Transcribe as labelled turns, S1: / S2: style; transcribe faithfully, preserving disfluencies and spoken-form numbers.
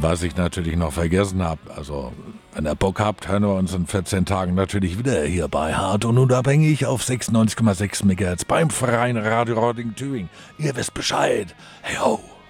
S1: Und was ich natürlich noch vergessen habe, also wenn ihr Bock habt, hören wir uns in vierzehn Tagen natürlich wieder hier bei Hart und Unabhängig auf sechsundneunzig Komma sechs Megahertz beim Freien Radio Rodding Tübingen. Ihr wisst Bescheid. Hey ho!